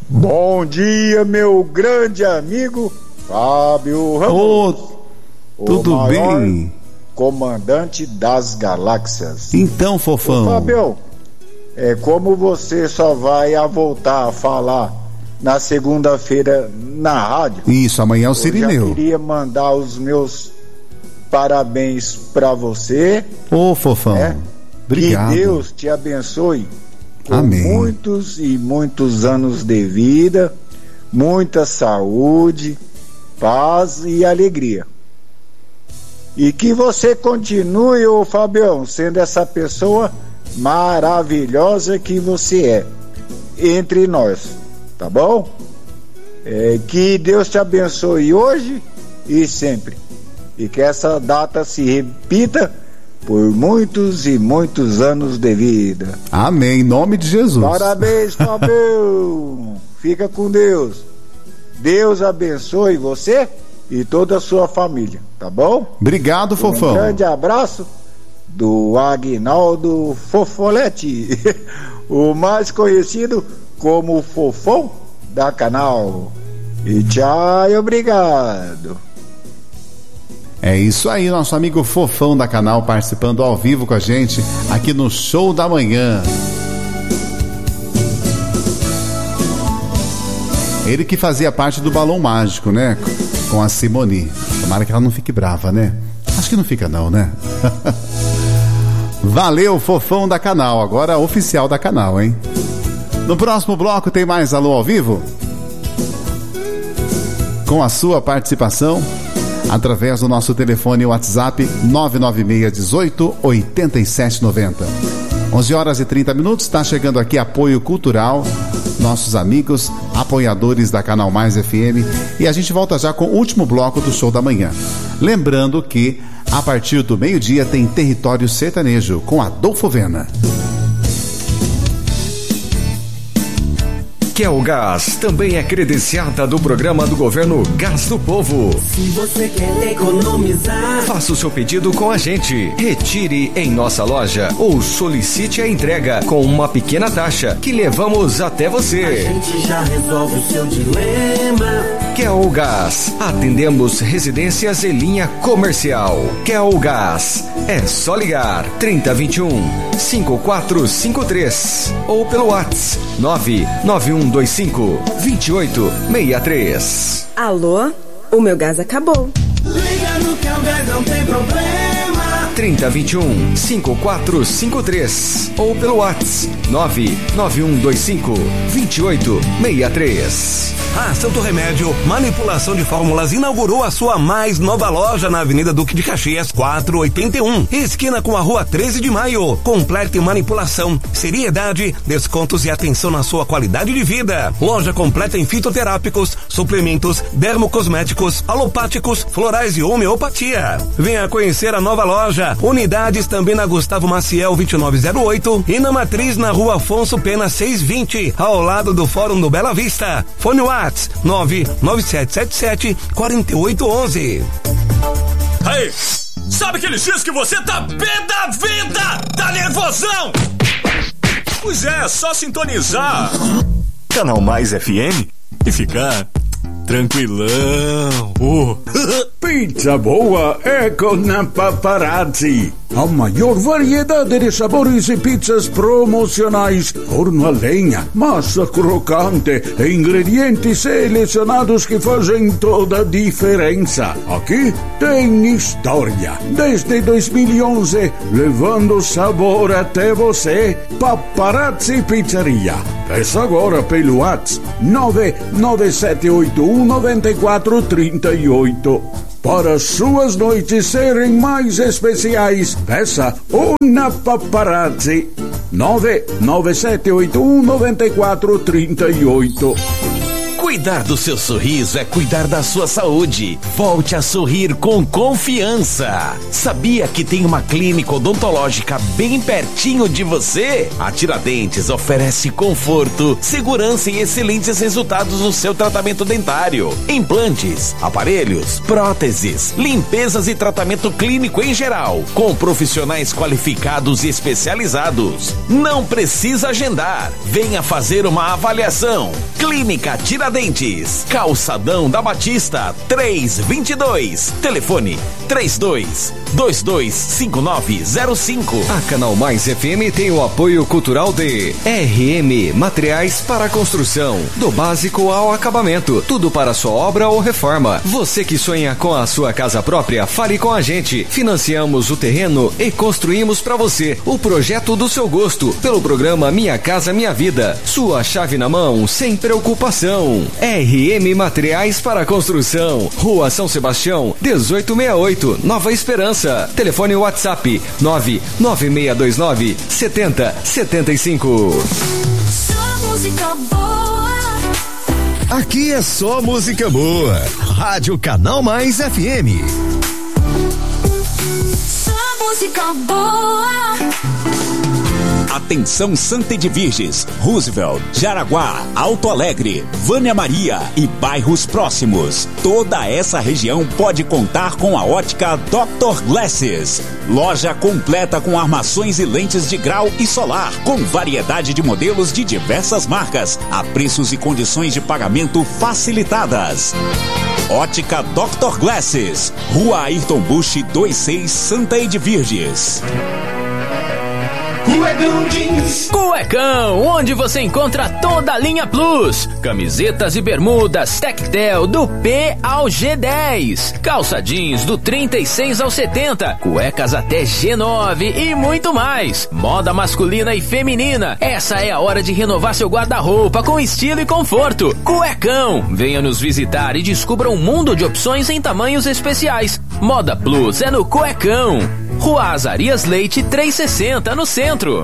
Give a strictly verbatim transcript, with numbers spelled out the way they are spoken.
Bom dia, meu grande amigo Fábio Ramos. Oh, tudo o maior bem? Comandante das galáxias. Então, fofão. Ô, Fábio, é como você só vai a voltar a falar na segunda-feira na rádio. Isso, amanhã é o Cirineu. Eu já queria mandar os meus parabéns pra você. Ô, fofão. Né? Obrigado. Que Deus te abençoe. Com Amém. muitos e muitos anos de vida, muita saúde, paz e alegria. E que você continue, ô Fabião, sendo essa pessoa maravilhosa que você é entre nós, tá bom? É, que Deus te abençoe hoje e sempre. E que essa data se repita por muitos e muitos anos de vida. Amém, em nome de Jesus. Parabéns, Fábio. Fica com Deus. Deus abençoe você e toda a sua família, tá bom? Obrigado, fofão. Um grande abraço do Aguinaldo Fofolete, o mais conhecido como Fofão da Canal. E tchau e obrigado. É isso aí, nosso amigo Fofão da Canal participando ao vivo com a gente aqui no Show da Manhã. Ele que fazia parte do Balão Mágico, né? Com a Simone. Tomara que ela não fique brava, né? Acho que não fica não, né? Valeu, Fofão da Canal, agora oficial da Canal, hein? No próximo bloco tem mais Alô ao Vivo? Com a sua participação através do nosso telefone WhatsApp nove nove seis um oito oito sete nove zero. onze horas e trinta minutos, está chegando aqui Apoio Cultural, nossos amigos apoiadores da Canal Mais F M, e a gente volta já com o último bloco do Show da Manhã. Lembrando que a partir do meio-dia tem Território Sertanejo com Adolfo Vena. Kelgás também é credenciada do programa do governo Gás do Povo. Se você quer economizar, faça o seu pedido com a gente. Retire em nossa loja ou solicite a entrega com uma pequena taxa que levamos até você. A gente já resolve o seu dilema. Kelgás, atendemos residências e linha comercial. Kelgás, é só ligar trinta, vinte e um, cinquenta e quatro cinquenta e três ou pelo WhatsApp nove nove um dois cinco, dois oito seis três. Alô? O meu gás acabou. Liga no Kelgás, não tem problema. trinta, vinte e um, cinquenta e quatro cinquenta e três ou pelo WhatsApp nove nove um dois cinco, dois oito seis três. A Santo Remédio Manipulação de Fórmulas inaugurou a sua mais nova loja na Avenida Duque de Caxias, quatrocentos e oitenta e um, esquina com a Rua treze de Maio. Completa em manipulação, seriedade, descontos e atenção na sua qualidade de vida. Loja completa em fitoterápicos, suplementos, dermocosméticos, alopáticos, florais e homeopatia. Venha conhecer a nova loja. Unidades também na Gustavo Maciel vinte e nove zero oito e na Matriz na Rua Afonso Pena seiscentos e vinte, ao lado do Fórum do Bela Vista. Fone WhatsApp nove nove sete sete sete, quatro oito um um. Aí, sabe aquele X que você tá pé da vida? Tá nervosão? Pois é, só sintonizar Canal Mais F M e ficar tranquilão. Oh. Pizza boa é com a Paparazzi. A maior variedade de sabores e pizzas promocionais, forno a lenha, massa crocante e ingredientes selecionados que fazem toda a diferença. Aqui tem história. Desde dois mil e onze, levando sabor até você. Paparazzi Pizzeria. Peça agora pelo WhatsApp nove nove sete oito um nove quatro três oito. Para suas noites serem mais especiais, peça uma Paparazzi. nove nove sete oito um nove quatro três oito. Cuidar do seu sorriso é cuidar da sua saúde. Volte a sorrir com confiança. Sabia que tem uma clínica odontológica bem pertinho de você? A Tiradentes oferece conforto, segurança e excelentes resultados no seu tratamento dentário. Implantes, aparelhos, próteses, limpezas e tratamento clínico em geral, com profissionais qualificados e especializados. Não precisa agendar. Venha fazer uma avaliação. Clínica Tiradentes, Calçadão da Batista, três vinte e dois. Telefone três dois dois dois cinco nove zero cinco. A Canal Mais F M tem o apoio cultural de R M Materiais para Construção, do básico ao acabamento, tudo para sua obra ou reforma. Você que sonha com a sua casa própria, fale com a gente. Financiamos o terreno e construímos para você o projeto do seu gosto pelo programa Minha Casa Minha Vida. Sua chave na mão, sem preocupação. R M Materiais para Construção, Rua São Sebastião, dezoito sessenta e oito, Nova Esperança. Telefone WhatsApp nove nove seis dois nove sete zero sete cinco. Só música boa. Aqui é só música boa. Rádio Canal Mais F M. Só música boa. Atenção Santa Edviges, Roosevelt, Jaraguá, Alto Alegre, Vânia Maria e bairros próximos. Toda essa região pode contar com a ótica doutor Glasses. Loja completa com armações e lentes de grau e solar, com variedade de modelos de diversas marcas, a preços e condições de pagamento facilitadas. Ótica doutor Glasses, Rua Ayrton Busch vinte e seis, Santa Edviges. Cuecão Jeans. Cuecão, onde você encontra toda a linha Plus. Camisetas e bermudas Tectel do P ao G dez. Calça jeans do trinta e seis ao setenta. Cuecas até G nove e muito mais. Moda masculina e feminina. Essa é a hora de renovar seu guarda-roupa com estilo e conforto. Cuecão, venha nos visitar e descubra um mundo de opções em tamanhos especiais. Moda Plus é no Cuecão. Rua Azarias Leite trezentos e sessenta, no centro.